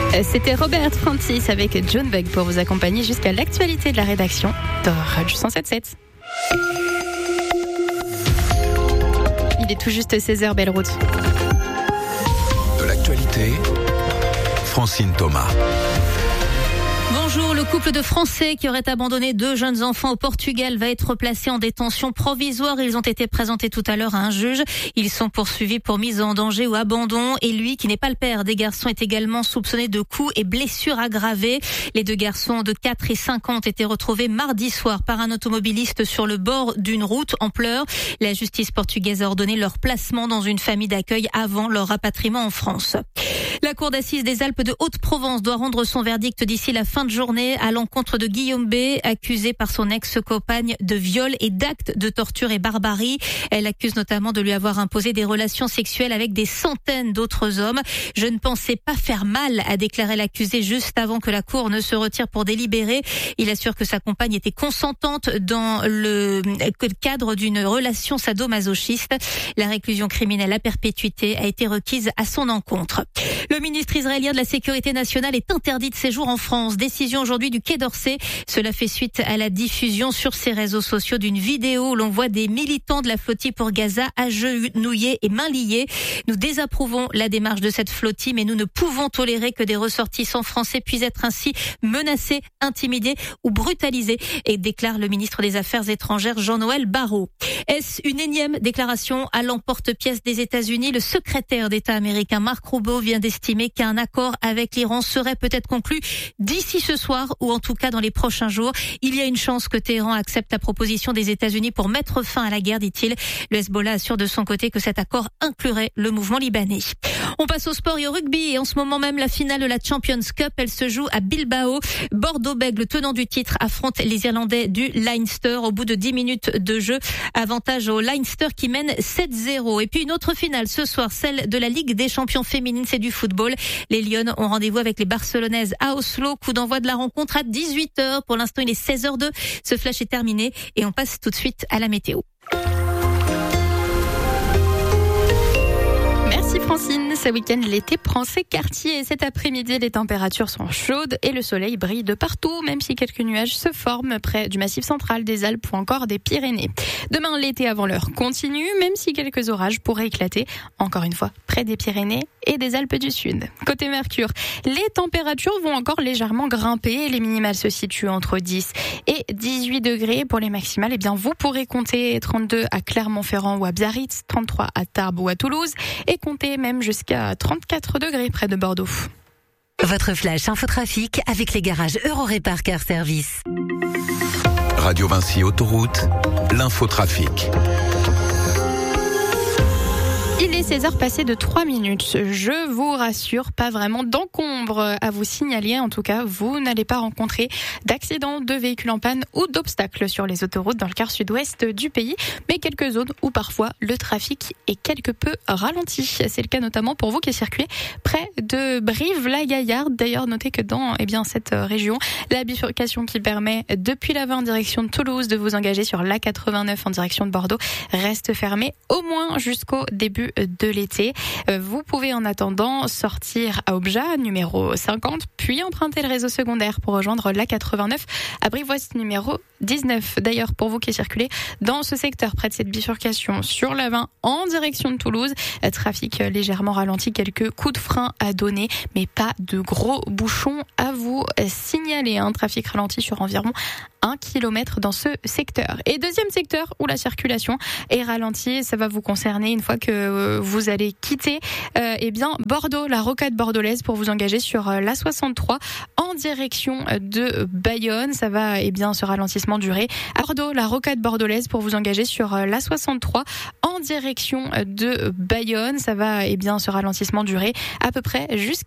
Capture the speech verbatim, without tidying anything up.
C'était Robert Francis avec John Bug pour vous accompagner jusqu'à l'actualité de la rédaction de Radio cent sept sept. Il est tout juste seize heures, belle route. De l'actualité, Francine Thomas. Bonjour, le couple de Français qui aurait abandonné deux jeunes enfants au Portugal va être placé en détention provisoire. Ils ont été présentés tout à l'heure à un juge. Ils sont poursuivis pour mise en danger ou abandon. Et lui, qui n'est pas le père des garçons, est également soupçonné de coups et blessures aggravées. Les deux garçons de quatre et cinq ans ont été retrouvés mardi soir par un automobiliste sur le bord d'une route en pleurs. La justice portugaise a ordonné leur placement dans une famille d'accueil avant leur rapatriement en France. La cour d'assises des Alpes de Haute-Provence doit rendre son verdict d'ici la fin de journée à l'encontre de Guillaume B, accusé par son ex-compagne de viol et d'actes de torture et barbarie. Elle accuse notamment de lui avoir imposé des relations sexuelles avec des centaines d'autres hommes. Je ne pensais pas faire mal, a déclaré l'accusé juste avant que la cour ne se retire pour délibérer. Il assure que sa compagne était consentante dans le cadre d'une relation sadomasochiste. La réclusion criminelle à perpétuité a été requise à son encontre. Le ministre israélien de la Sécurité nationale est interdit de séjour en France. Décision aujourd'hui du Quai d'Orsay. Cela fait suite à la diffusion sur ses réseaux sociaux d'une vidéo où l'on voit des militants de la flottille pour Gaza agenouillés et mains liées. Nous désapprouvons la démarche de cette flottille, mais nous ne pouvons tolérer que des ressortissants français puissent être ainsi menacés, intimidés ou brutalisés, et déclare le ministre des Affaires étrangères Jean-Noël Barrot. Est-ce une énième déclaration à l'emporte-pièce des États-Unis? Le secrétaire d'État américain Mark Rubio vient d'estimer qu'un accord avec l'Iran serait peut-être conclu d'ici ce soir ou en tout cas dans les prochains jours. Il y a une chance que Téhéran accepte la proposition des États-Unis pour mettre fin à la guerre, dit-il. Le Hezbollah assure de son côté que cet accord inclurait le mouvement libanais. On passe au sport et au rugby et en ce moment même la finale de la Champions Cup, elle se joue à Bilbao. Bordeaux-Bègles, le tenant du titre, affronte les Irlandais du Leinster au bout de dix minutes de jeu. Avantage au Leinster qui mène sept zéro. Et puis une autre finale ce soir, celle de la Ligue des champions féminines, c'est du football. Les Lyonnes ont rendez-vous avec les Barcelonaises à Oslo. Coup d'envoi de la rencontre à dix-huit heures. Pour l'instant, il est seize heures deux. Ce flash est terminé et on passe tout de suite à la météo. Merci Francine. Ce week-end, l'été prend ses quartiers. Cet après-midi, les températures sont chaudes et le soleil brille de partout, même si quelques nuages se forment près du massif central, des Alpes ou encore des Pyrénées. Demain, l'été avant l'heure continue, même si quelques orages pourraient éclater, encore une fois, près des Pyrénées et des Alpes du Sud. Côté Mercure, les températures vont encore légèrement grimper. Les minimales se situent entre dix et dix-huit degrés. Pour les maximales, eh bien, vous pourrez compter trente-deux à Clermont-Ferrand ou à Biarritz, trente-trois à Tarbes ou à Toulouse et compter même jusqu'à trente-quatre degrés près de Bordeaux. Votre flash infotrafic avec les garages Eurorépar Car Service. Radio Vinci Autoroute, l'infotrafic. Il est seize heures passées de trois minutes. Je vous rassure, pas vraiment d'encombre à vous signaler. En tout cas, vous n'allez pas rencontrer d'accidents de véhicules en panne ou d'obstacles sur les autoroutes dans le quart sud-ouest du pays. Mais quelques zones où parfois le trafic est quelque peu ralenti. C'est le cas notamment pour vous qui circulez près de Brive-la-Gaillarde. D'ailleurs, notez que dans eh bien, cette région, la bifurcation qui permet depuis la vingt en direction de Toulouse de vous engager sur l'A quatre-vingt-neuf en direction de Bordeaux reste fermée au moins jusqu'au début de l'été. Vous pouvez en attendant sortir à Obja, numéro cinquante, puis emprunter le réseau secondaire pour rejoindre l'A quatre-vingt-neuf à Brivoise, numéro dix-neuf. D'ailleurs, pour vous qui circulez dans ce secteur près de cette bifurcation sur la vingt en direction de Toulouse, trafic légèrement ralenti, quelques coups de frein à donner, mais pas de gros bouchons à vous signaler. Un trafic ralenti sur environ un kilomètre dans ce secteur. Et deuxième secteur où la circulation est ralentie, ça va vous concerner une fois que vous allez quitter euh, eh bien Bordeaux, la rocade bordelaise pour vous engager sur l'A soixante-trois en direction de Bayonne. Ça va eh bien ce ralentissement durer à Bordeaux, la rocade bordelaise pour vous engager sur l'A soixante-trois en direction de Bayonne. Ça va eh bien ce ralentissement durer à peu près jusqu'à